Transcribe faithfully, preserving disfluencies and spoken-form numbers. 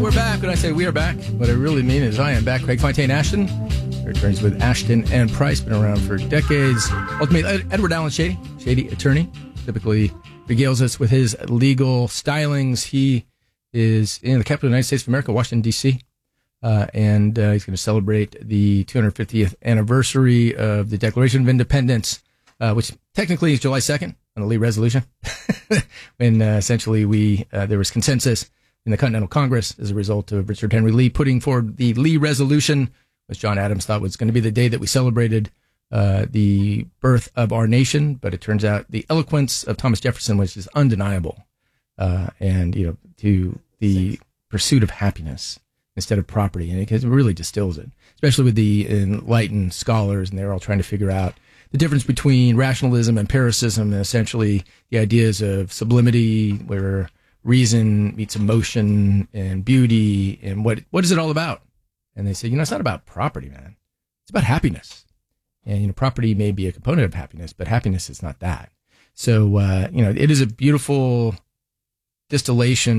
We're back. When I say we are back, what I really mean is I am back. Craig Fontaine Ashton. We're attorneys with Ashton and Price, been around for decades. Ultimately, Edward Allen Shady, Shady attorney, typically regales us with his legal stylings. He is in the capital of the United States of America, Washington, D C, uh, and uh, he's going to celebrate the two hundred fiftieth anniversary of the Declaration of Independence, uh, which technically is July second on the Lee Resolution, when uh, essentially we uh, there was consensus in the Continental Congress as a result of Richard Henry Lee putting forward the Lee Resolution, which John Adams thought was going to be the day that we celebrated uh, the birth of our nation. But it turns out the eloquence of Thomas Jefferson, which is undeniable, uh, and, you know, to the pursuit of happiness instead of property. And it really distills it, especially with the enlightened scholars, and they're all trying to figure out the difference between rationalism and empiricism, and essentially the ideas of sublimity, where reason meets emotion, and beauty, and what what is it all about? And they say, you know, it's not about property, man. It's about happiness. And, you know, property may be a component of happiness, but happiness is not that. So, uh, you know, it is a beautiful distillation